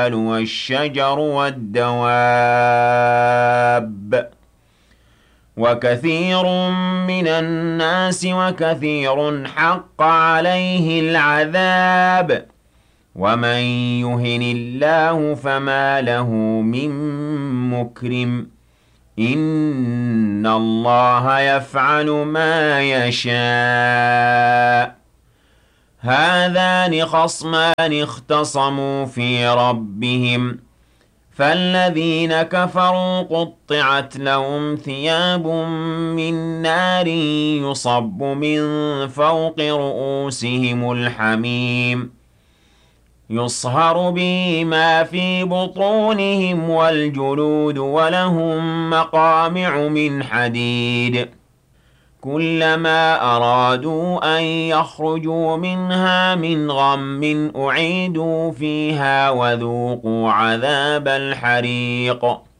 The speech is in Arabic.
والشجر والدواب وكثير من الناس وكثير حق عليه العذاب ومن يهن الله فما له من مكرم إن الله يفعل ما يشاء هذان خصمان اختصموا في ربهم فالذين كفروا قطعت لهم ثياب من نار يصب من فوق رؤوسهم الحميم يصهر به ما في بطونهم والجلود ولهم مقامع من حديد كلما أرادوا أن يخرجوا منها من غم أعيدوا فيها وذوقوا عذاب الحريق